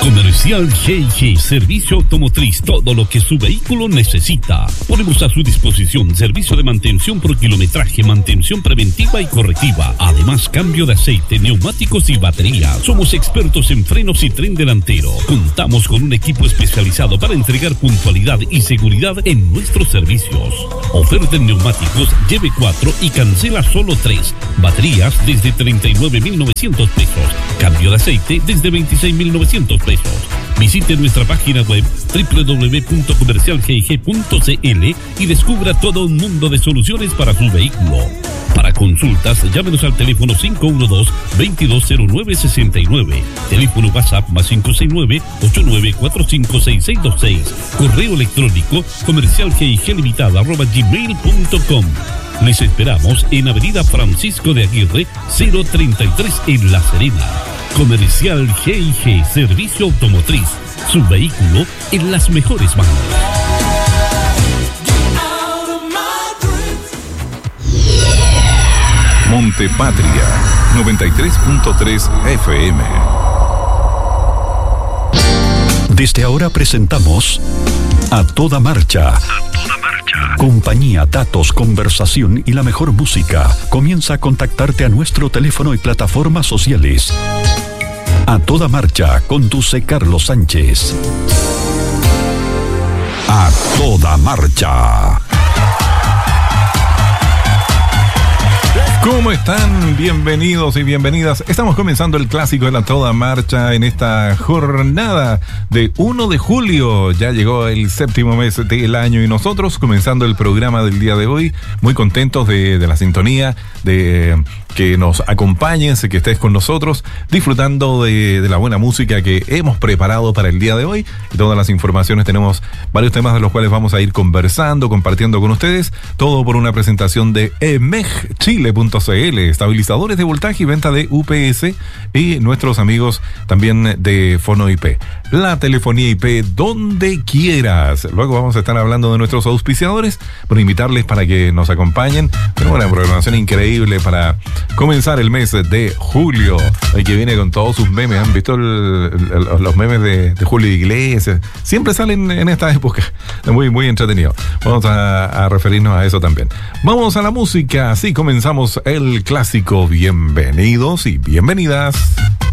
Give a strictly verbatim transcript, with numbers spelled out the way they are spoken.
Comercial G y G, servicio automotriz, todo lo que su vehículo necesita. Ponemos a su disposición servicio de mantención por kilometraje, mantención preventiva y correctiva. Además, cambio de aceite, neumáticos y batería. Somos expertos en frenos y tren delantero. Contamos con un equipo especializado para entregar puntualidad y seguridad en nuestros servicios. Oferta en neumáticos, lleve cuatro y cancela solo tres. Baterías desde treinta y nueve mil novecientos pesos. Cambio de aceite desde veintiséis mil novecientos pesos. Visite nuestra página web doble u doble u doble u punto comercial g i g punto c l y descubra todo un mundo de soluciones para su vehículo. Para consultas, llámenos al teléfono cinco uno dos, veintidós cero nueve sesenta y nueve. Teléfono WhatsApp más cinco seis nueve, ocho nueve cuatro cinco seis seis dos seis. Correo electrónico comercial gig limitada arroba gmail punto com. Les esperamos en Avenida Francisco de Aguirre, cero treinta y tres en La Serena. Comercial G y G, servicio automotriz. Su vehículo en las mejores manos. Montepatria, noventa y tres punto tres F M. Desde ahora presentamos A Toda Marcha. A Toda Marcha. Compañía, datos, conversación y la mejor música. Comienza a contactarte a nuestro teléfono y plataformas sociales. A Toda Marcha, conduce Carlos Sánchez. A Toda Marcha. ¿Cómo están? Bienvenidos y bienvenidas. Estamos comenzando el clásico de la Toda Marcha en esta jornada de primero de julio. Ya llegó el séptimo mes del año y nosotros comenzando el programa del día de hoy. Muy contentos de, de la sintonía, de que nos acompañes, que estés con nosotros, disfrutando de, de la buena música que hemos preparado para el día de hoy. Y todas las informaciones, tenemos varios temas de los cuales vamos a ir conversando, compartiendo con ustedes. Todo por una presentación de E M E G Chile punto c l, estabilizadores de voltaje y venta de U P S, y nuestros amigos también de Fono I P. La telefonía I P donde quieras. Luego vamos a estar hablando de nuestros auspiciadores, por invitarles para que nos acompañen. Tenemos una programación increíble para comenzar el mes de julio, el que viene con todos sus memes. ¿Han visto el, el, los memes de, de Julio Iglesias? Siempre salen en esta época. Muy, muy entretenido. Vamos a, a referirnos a eso también. Vamos a la música. Así comenzamos el clásico. Bienvenidos y bienvenidas.